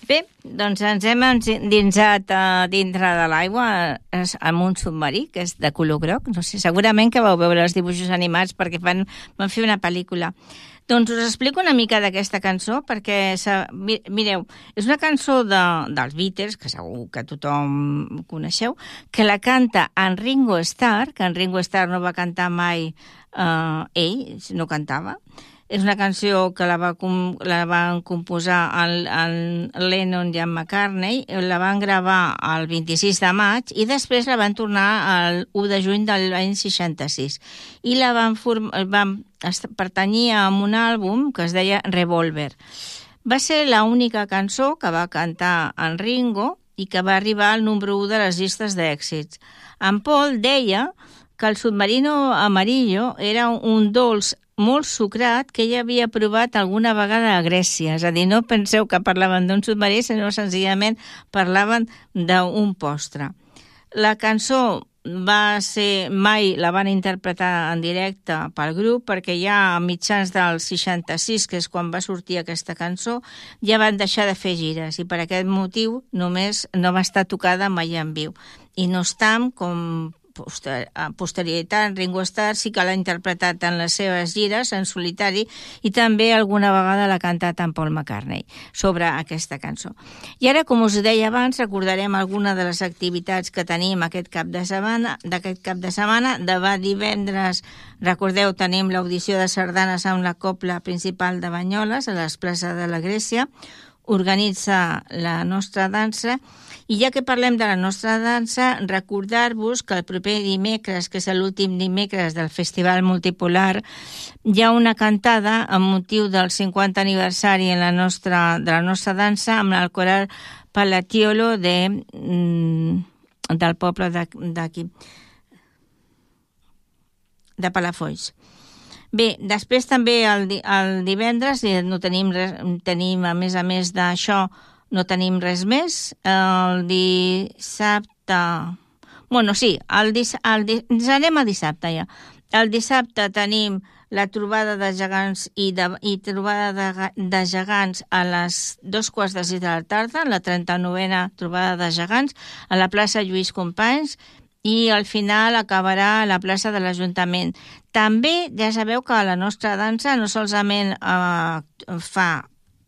Bé, doncs ens hem endinsat dintre de l'aigua amb un submarí, que és de color groc. No sé, segurament que vau veure els dibuixos animats perquè van fer una pel·lícula. Doncs us explico una mica d'aquesta cançó perquè, mireu, és una cançó dels Beatles, que segur que tothom coneixeu, que la canta en Ringo Starr, que en Ringo Starr no va cantar mai ell, no cantava. És una canció que la van composar en Lennon i en McCartney, la van gravar el 26 de maig i després la van tornar el 1 de juny de l'any 66. I la pertanyia a un àlbum que es deia Revolver. Va ser l'única cançó que va cantar en Ringo i que va arribar al número 1 de les llistes d'èxits. En Paul deia que el submarino amarillo era un dolç molt sucrat que ella havia provat alguna vegada a Grècia. És a dir, no penseu que parlaven d'un submarí, sinó senzillament parlaven d'un postre. La cançó mai la van interpretar en directe pel grup perquè ja a mitjans del 66, que és quan va sortir aquesta cançó, ja van deixar de fer gires i per aquest motiu només no va estar tocada mai en viu. I no obstant, com posterioritat, Ringo Starr sí que l'ha interpretat en les seves gires en solitari i també alguna vegada l'ha cantat en Paul McCartney sobre aquesta cançó. I ara, com us deia abans, recordarem alguna de les activitats que tenim aquest cap de setmana. Demà divendres, recordeu, tenim l'audició de sardanes amb la Cobla Principal de Banyoles a l'Esplaça de la Grècia. Organitza la nostra dansa. I ja que parlem de la nostra dansa, recordar-vos que el proper dimecres, que és l'últim dimecres del Festival Multipolar, hi ha una cantada amb motiu del 50 aniversari de la nostra dansa amb el coral Palatiolo del poble d'aquí, de Palafolls. Bé, després també el divendres no tenim a més d'això, no tenim res més. El dissabte... ens anem a dissabte ja. El dissabte tenim la trobada de gegants i trobada de gegants a les 2:15 de la tarda, la 39a trobada de gegants a la plaça Lluís Companys, i al final acabarà a la plaça de l'Ajuntament. També ja sabeu que la nostra dansa no solament fa